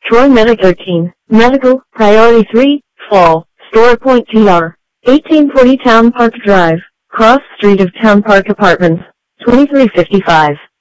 Troy Medic 13, Medical, Priority 3, Fall, Store Point TR, 1840 Town Park Drive, Cross Street of Town Park Apartments, 2355.